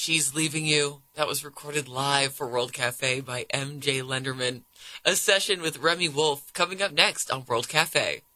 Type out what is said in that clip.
She's Leaving You. That was recorded live for World Cafe by MJ Lenderman. A session with Remy Wolf coming up next on World Cafe.